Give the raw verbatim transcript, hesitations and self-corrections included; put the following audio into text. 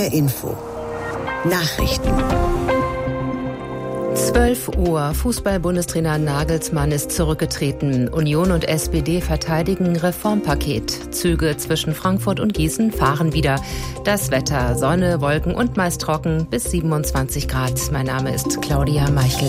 R Info. Nachrichten. zwölf Uhr. Fußball-Bundestrainer Nagelsmann ist zurückgetreten. Union und S P D verteidigen Reformpaket. Züge zwischen Frankfurt und Gießen fahren wieder. Das Wetter: Sonne, Wolken und meist trocken bis siebenundzwanzig Grad. Mein Name ist Claudia Meichel.